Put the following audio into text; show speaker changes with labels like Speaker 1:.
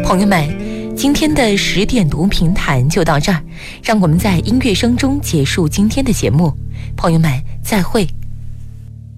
Speaker 1: 朋友们，今天的10点读评谈就到这儿，让我们在音乐声中结束今天的节目。朋友们，再会。